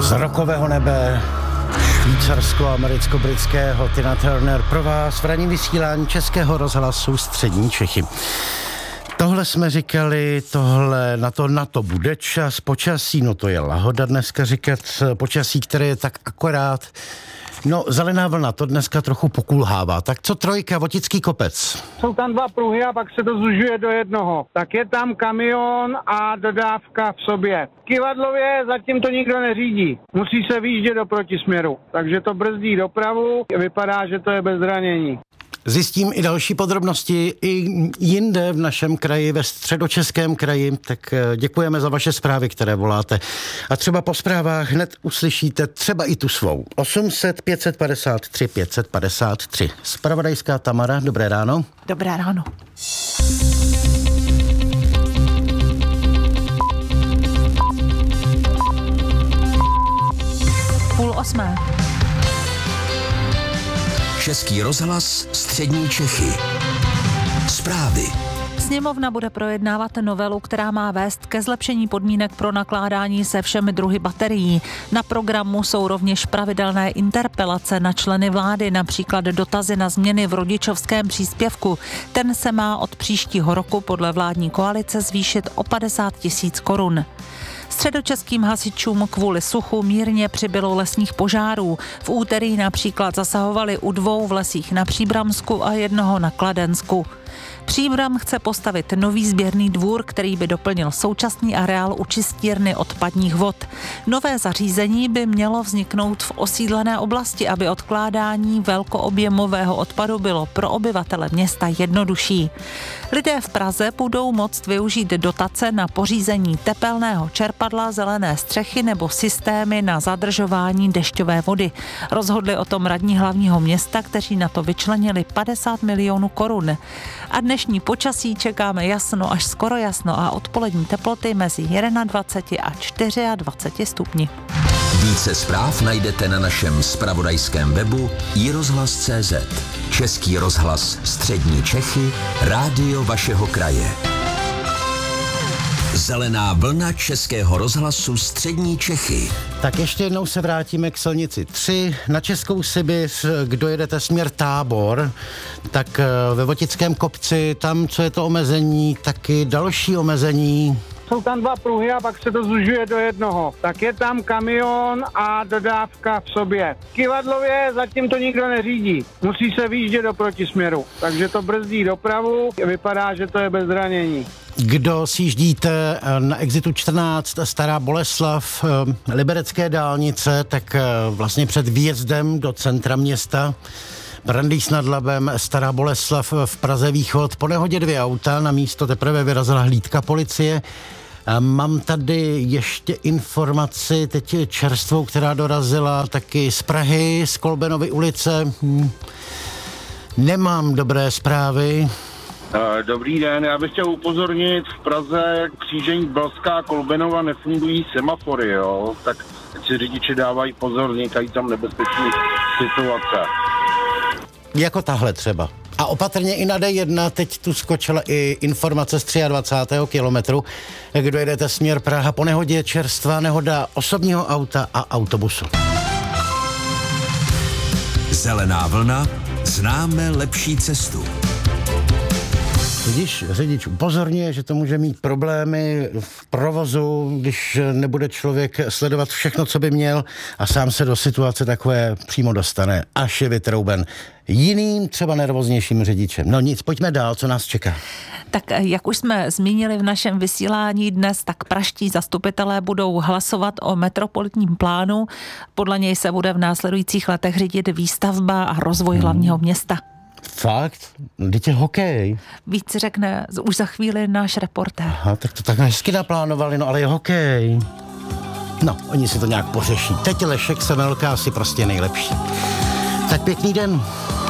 Z rokového nebe švýcarsko-americko-britského Tina Turner pro vás v ranním vysílání Českého rozhlasu Střední Čechy. Tohle jsme říkali, na to bude čas, počasí, no to je lahoda dneska říkat, počasí, které je tak akorát. No, zelená vlna, to dneska trochu pokulhává. Tak co trojka, Votický kopec? Jsou tam dva pruhy a pak se to zužuje do jednoho. Tak je tam kamion a dodávka v sobě. Kyvadlově zatím to nikdo neřídí. Musí se výjíždět do protisměru. Takže to brzdí dopravu. Vypadá, že to je bez zranění. Zjistím i další podrobnosti i jinde v našem kraji, ve Středočeském kraji, tak děkujeme za vaše zprávy, které voláte. A třeba po zprávách hned uslyšíte třeba i tu svou. 800 553 553. Zpravodajská Tamara, dobré ráno. Dobré ráno. Půl osmé. Český rozhlas Střední Čechy. Zprávy. Sněmovna bude projednávat novelu, která má vést ke zlepšení podmínek pro nakládání se všemi druhy baterií. Na programu jsou rovněž pravidelné interpelace na členy vlády, například dotazy na změny v rodičovském příspěvku. Ten se má od příštího roku podle vládní koalice zvýšit o 50 000 korun. Středočeským hasičům kvůli suchu mírně přibylo lesních požárů. V úterý například zasahovali u 2 v lesích na Příbramsku a 1 na Kladensku. Příbram chce postavit nový sběrný dvůr, který by doplnil současný areál u čistírny odpadních vod. Nové zařízení by mělo vzniknout v osídlené oblasti, aby odkládání velkoobjemového odpadu bylo pro obyvatele města jednodušší. Lidé v Praze budou moct využít dotace na pořízení tepelného čerpadla, zelené střechy nebo systémy na zadržování dešťové vody. Rozhodli o tom radní hlavního města, kteří na to vyčlenili 50 milionů korun. A dnešní počasí čekáme jasno až skoro jasno a odpolední teploty mezi 21 a 24 stupni. Více zpráv najdete na našem zpravodajském webu iRozhlas.cz. Český rozhlas Střední Čechy, rádio vašeho kraje. Zelená vlna Českého rozhlasu Střední Čechy. Tak ještě jednou se vrátíme k silnici 3 na Českou Sibiř. Kdo jedete směr Tábor, tak ve Votickém kopci, tam, co je to omezení, taky další omezení. Jsou tam dva pruhy a pak se to zužuje do jednoho. Tak je tam kamion a dodávka v sobě. Kyvadlově zatím to nikdo neřídí. Musí se výjíždět do protisměru. Takže to brzdí dopravu. Vypadá, že to je bez zranění. Kdo sjíždíte na exitu 14 Stará Boleslav, liberecké dálnice, tak vlastně před výjezdem do centra města Brandýs nad Labem, Stará Boleslav v Praze východ. Po nehodě 2 auta, na místo teprve vyrazila hlídka policie. Mám tady ještě informaci, teď čerstvou, která dorazila taky z Prahy, z Kolbenovy ulice. Nemám dobré zprávy. Dobrý den, já bych chtěl upozornit, v Praze křížení Belská Kolbenova nefungují semafory, jo? Tak si řidiči dávají pozor, vznikají tam nebezpečné situace. Jako tahle třeba. A opatrně i na D1, teď tu skočila i informace z 23. kilometru, kdo jedete směr Praha, po nehodě čerstvá nehoda osobního auta a autobusu. Zelená vlna, známe lepší cestu. Když řidič upozorňuje, že to může mít problémy v provozu, když nebude člověk sledovat všechno, co by měl a sám se do situace takové přímo dostane, až je vytrouben jiným, třeba nervóznějším řidičem. No nic, pojďme dál, co nás čeká. Tak jak už jsme zmínili v našem vysílání dnes, tak pražští zastupitelé budou hlasovat o metropolitním plánu. Podle něj se bude v následujících letech řídit výstavba a rozvoj hlavního města. Fakt? Teď je hokej. Víc řekne už za chvíli náš reportér. Aha, tak to tak hezky naplánovali, no ale je hokej. No, oni si to nějak pořeší. Teď Lešek Semelka asi prostě nejlepší. Tak pěkný den.